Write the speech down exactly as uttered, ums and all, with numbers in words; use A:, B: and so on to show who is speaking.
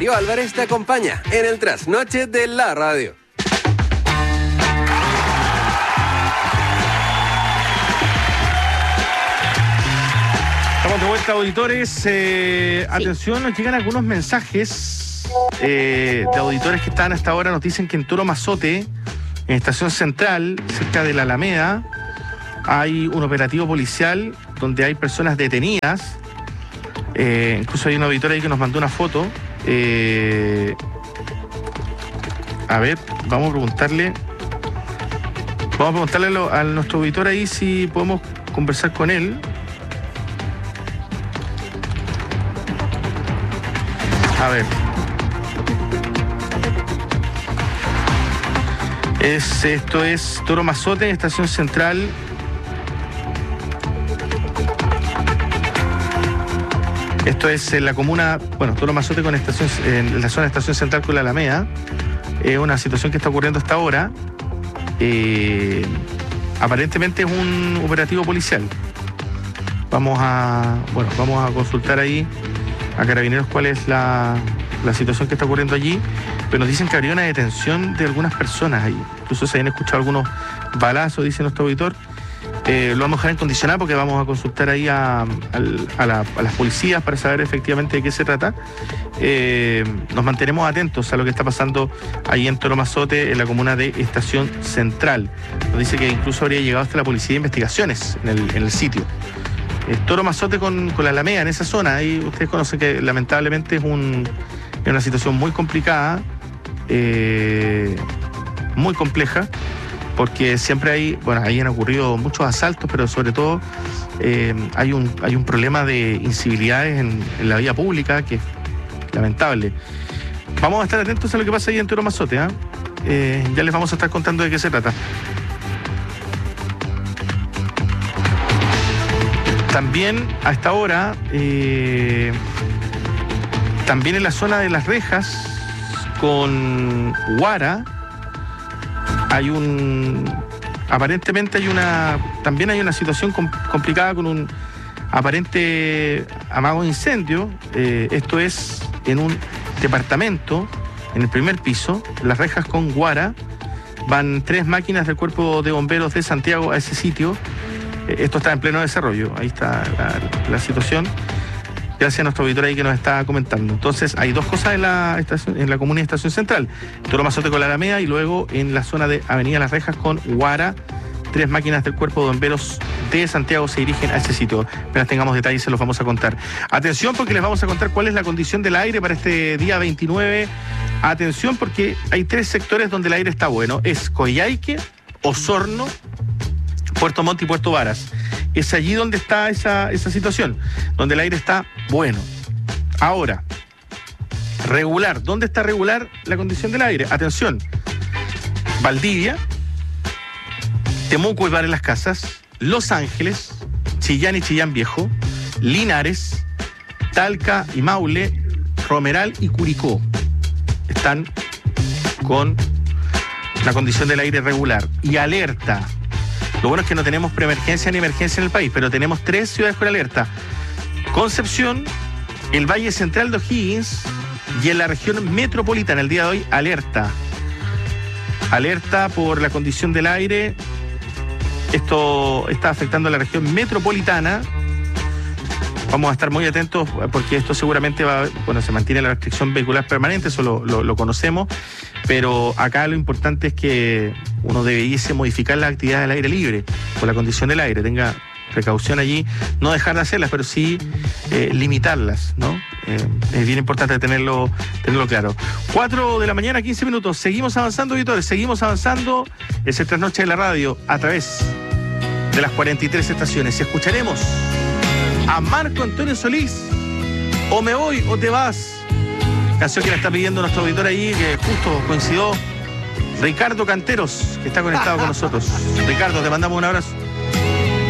A: Rocío Álvarez te acompaña en el trasnoche de la radio.
B: Estamos de vuelta, auditores. Eh, sí. Atención, nos llegan algunos mensajes eh, de auditores que están hasta ahora. Nos dicen que en Toro Mazote, en Estación Central, cerca de la Alameda, hay un operativo policial donde hay personas detenidas. Eh, incluso hay un auditor ahí que nos mandó una foto. Eh, a ver, vamos a preguntarle. Vamos a preguntarle a, lo, a nuestro auditor ahí si podemos conversar con él. A ver. Es, esto es Toro Mazote, en Estación Central. Esto es en la comuna, bueno, Toro Mazote con estación, en la zona de Estación Central con la Alameda. Es eh, una situación que está ocurriendo hasta ahora. Eh, aparentemente es un operativo policial. Vamos a, bueno, vamos a consultar ahí a Carabineros cuál es la, la situación que está ocurriendo allí, pero nos dicen que habría una detención de algunas personas ahí. Incluso se habían escuchado algunos balazos, dice nuestro auditor. Eh, lo vamos a dejar en condicional porque vamos a consultar ahí a, a, a, la, a las policías para saber efectivamente de qué se trata. Eh, nos mantenemos atentos a lo que está pasando ahí en Toro Mazote, en la comuna de Estación Central. Nos dice que incluso habría llegado hasta la policía de investigaciones en el, en el sitio. Toro Mazote con, con la Alameda, en esa zona. Ahí ustedes conocen que lamentablemente es, un, es una situación muy complicada, eh, muy compleja, porque siempre hay, bueno, ahí han ocurrido muchos asaltos, pero sobre todo eh, hay, un, hay un problema de incivilidades en, en la vía pública que es lamentable. Vamos a estar atentos a lo que pasa ahí en Toro Mazote, ¿eh? Eh, ya les vamos a estar contando de qué se trata. También a esta hora, eh, también en la zona de Las Rejas, con Guara, hay un, aparentemente hay una, también hay una situación com- complicada con un aparente amago de incendio. Eh, esto es en un departamento, en el primer piso, Las Rejas con Guara. Van tres máquinas del Cuerpo de Bomberos de Santiago a ese sitio. Esto está en pleno desarrollo, ahí está la, la situación. Gracias a nuestro auditor ahí que nos está comentando. Entonces, hay dos cosas en la estación, en la comuna de Estación Central. Toro Mazote con la Alameda y luego en la zona de Avenida Las Rejas con Guara. Tres máquinas del Cuerpo de Bomberos de Santiago se dirigen a ese sitio. Apenas tengamos detalles se los vamos a contar. Atención porque les vamos a contar cuál es la condición del aire para este día veintinueve. Atención porque hay tres sectores donde el aire está bueno. Es Coyhaique, Osorno, Puerto Montt y Puerto Varas. Es allí donde está esa, esa situación, donde el aire está bueno. Ahora, regular. ¿Dónde está regular la condición del aire? Atención. Valdivia, Temuco y Bar en las Casas, Los Ángeles, Chillán y Chillán Viejo, Linares, Talca y Maule, Romeral y Curicó. Están con la condición del aire regular. Y alerta. Lo bueno es que no tenemos preemergencia ni emergencia en el país, pero tenemos tres ciudades con alerta. Concepción, el Valle Central de O'Higgins y en la región metropolitana. El día de hoy, alerta. Alerta por la condición del aire. Esto está afectando a la región metropolitana. Vamos a estar muy atentos porque esto seguramente va, bueno, se mantiene la restricción vehicular permanente, eso lo, lo, lo conocemos, pero acá lo importante es que uno debiese modificar las actividades del aire libre por la condición del aire, tenga precaución allí, no dejar de hacerlas, pero sí eh, limitarlas, ¿no? Eh, es bien importante tenerlo, tenerlo claro. cuatro de la mañana, quince minutos, seguimos avanzando, auditores, seguimos avanzando, es el Trasnoche de la Radio, a través de las cuarenta y tres estaciones. Escucharemos a Marco Antonio Solís, O me voy o te vas, canción que le está pidiendo nuestro auditor ahí, que justo coincidió, Ricardo Canteros, que está conectado con nosotros. Ricardo, te mandamos un abrazo.